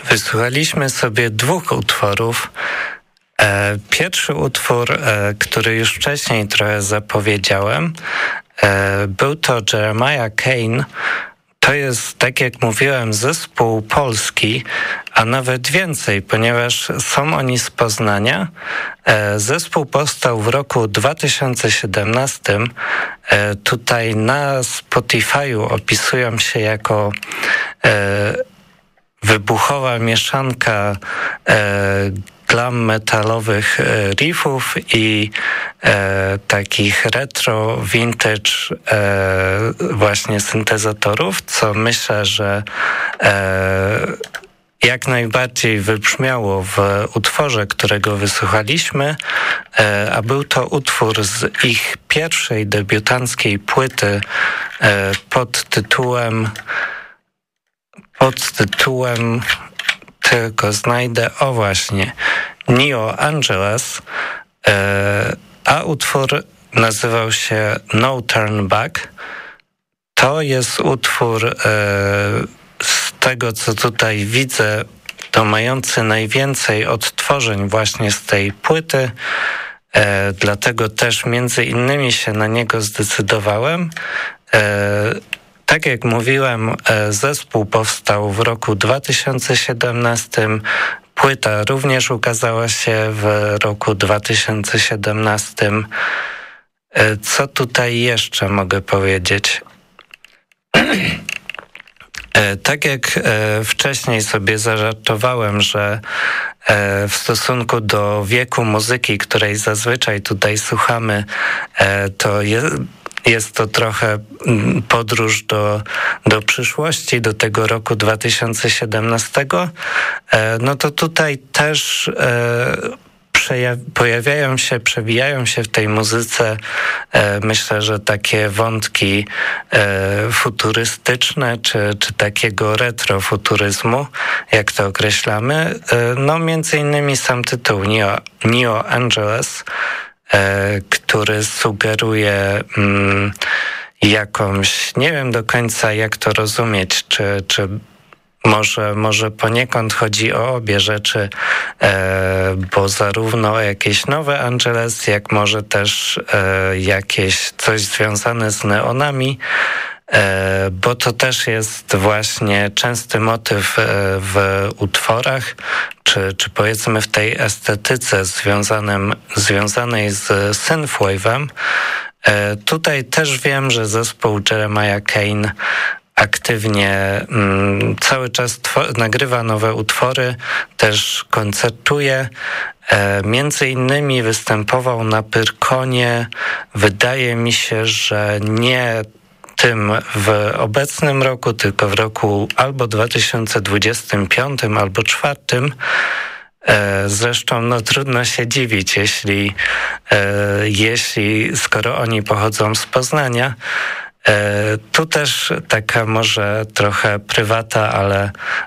Wysłuchaliśmy sobie dwóch utworów. Pierwszy utwór, który już wcześniej trochę zapowiedziałem, był to Jeremiah Kane. To jest, tak jak mówiłem, zespół polski, a nawet więcej, ponieważ są oni z Poznania. Zespół powstał w roku 2017. Tutaj na Spotify'u opisują się jako wybuchowa mieszanka glam metalowych riffów i takich retro, vintage właśnie syntezatorów, co myślę, że jak najbardziej wybrzmiało w utworze, którego wysłuchaliśmy, a był to utwór z ich pierwszej debiutanckiej płyty pod tytułem tylko znajdę, o właśnie, Neo Angeles, a utwór nazywał się No Turn Back. To jest utwór z tego, co tutaj widzę, to mający najwięcej odtworzeń właśnie z tej płyty, dlatego też między innymi się na niego zdecydowałem. Tak jak mówiłem, zespół powstał w roku 2017, płyta również ukazała się w roku 2017. Co tutaj jeszcze mogę powiedzieć? Tak jak wcześniej sobie zażartowałem, że w stosunku do wieku muzyki, której zazwyczaj tutaj słuchamy, to jest to trochę podróż do przyszłości, do tego roku 2017, no to tutaj też przewijają się w tej muzyce, myślę, że takie wątki futurystyczne, czy takiego retrofuturyzmu, jak to określamy. No między innymi sam tytuł Neo Angeles, który sugeruje jakąś, nie wiem do końca jak to rozumieć, czy może poniekąd chodzi o obie rzeczy, bo zarówno o jakieś nowe Angeles, jak może też jakieś coś związane z neonami, bo to też jest właśnie częsty motyw w utworach, czy powiedzmy w tej estetyce związanej z synthwave'em. Tutaj też wiem, że zespół Jeremiah Kane aktywnie cały czas nagrywa nowe utwory, też koncertuje. Między innymi występował na Pyrkonie. Wydaje mi się, że nie tym w obecnym roku, tylko w roku albo 2025, albo 2024. Zresztą no, trudno się dziwić, jeśli skoro oni pochodzą z Poznania. Tu też taka może trochę prywata,